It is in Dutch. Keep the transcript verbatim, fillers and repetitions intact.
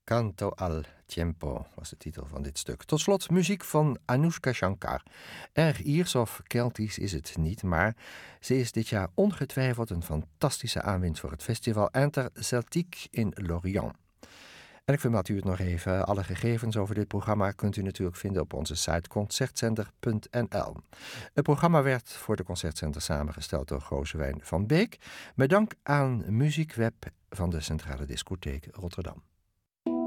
Canto al Tiempo was de titel van dit stuk. Tot slot muziek van Anoushka Shankar. Erg Iers of Keltisch is het niet, maar ze is dit jaar ongetwijfeld een fantastische aanwinst voor het festival Interceltique in Lorient. En ik vermeld u het nog even. Alle gegevens over dit programma kunt u natuurlijk vinden op onze site concertzender punt n l. Het programma werd voor de Concertzender samengesteld door Gozewijn van Beek, met dank aan Muziekweb van de Centrale Discotheek Rotterdam.